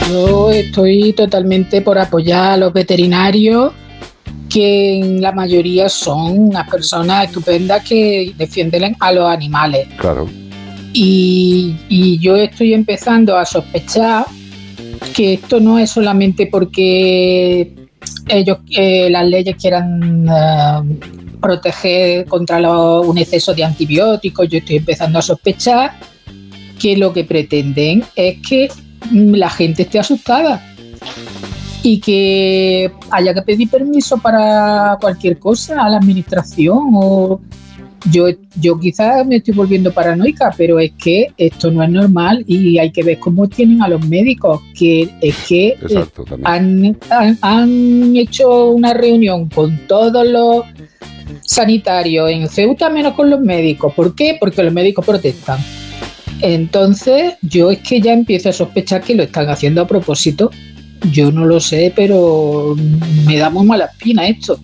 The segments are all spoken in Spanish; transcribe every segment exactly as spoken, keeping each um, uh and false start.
Yo estoy totalmente por apoyar a los veterinarios, que en la mayoría son unas personas estupendas que defienden a los animales. Claro. Y, y yo estoy empezando a sospechar que esto no es solamente porque ellos, eh, las leyes quieran eh, proteger contra lo, un exceso de antibióticos. Yo estoy empezando a sospechar que lo que pretenden es que la gente esté asustada y que haya que pedir permiso para cualquier cosa a la administración. O yo, yo quizás me estoy volviendo paranoica, pero es que esto no es normal y hay que ver cómo tienen a los médicos, que es que Exacto, han, han, han hecho una reunión con todos los sanitarios en Ceuta menos con los médicos. ¿Por qué? Porque los médicos protestan. Entonces yo es que ya empiezo a sospechar que lo están haciendo a propósito. Yo no lo sé, pero me da muy mala espina esto.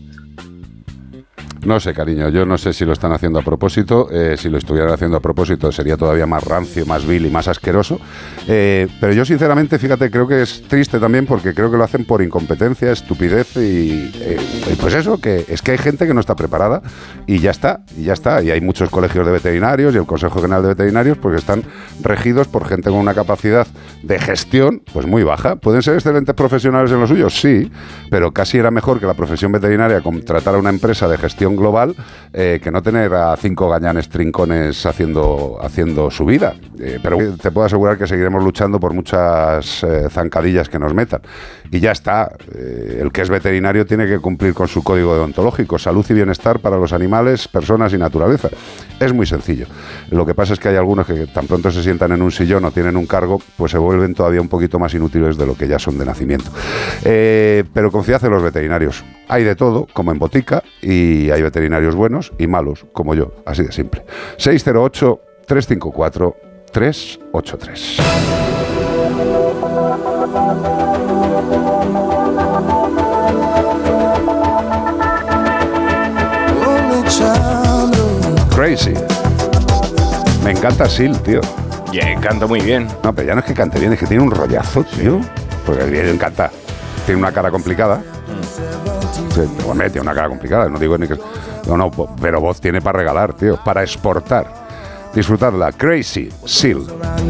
No sé, cariño, yo no sé si lo están haciendo a propósito. Eh, si lo estuvieran haciendo a propósito sería todavía más rancio, más vil y más asqueroso. Eh, pero yo sinceramente, fíjate, creo que es triste también porque creo que lo hacen por incompetencia, estupidez y eh, pues eso, que es que hay gente que no está preparada y ya está, y ya está. Y hay muchos colegios de veterinarios y el Consejo General de Veterinarios porque están regidos por gente con una capacidad de gestión pues muy baja. ¿Pueden ser excelentes profesionales en lo suyo? Sí, pero casi era mejor que la profesión veterinaria contratara una empresa de gestión global eh, que no tener a cinco gañanes trincones haciendo, haciendo su vida. Eh, pero te puedo asegurar que seguiremos luchando por muchas eh, zancadillas que nos metan. Y ya está. Eh, el que es veterinario tiene que cumplir con su código deontológico. Salud y bienestar para los animales, personas y naturaleza. Es muy sencillo. Lo que pasa es que hay algunos que tan pronto se sientan en un sillón o tienen un cargo, pues se vuelven todavía un poquito más inútiles de lo que ya son de nacimiento. Eh, pero confiad en los veterinarios. Hay de todo, como en botica, y hay veterinarios buenos y malos, como yo, así de simple. seis cero ocho, tres cinco cuatro, tres ocho tres. Crazy. Me encanta Sil, tío. Yeah, canta muy bien. No, pero ya no es que cante bien, es que tiene un rollazo, tío. Porque le encanta. Tiene una cara complicada. Mm. Sí, hombre, tiene una cara complicada. No digo ni que... No, no, pero voz tiene para regalar, tío. Para exportar. Disfrutadla. Crazy, Sil.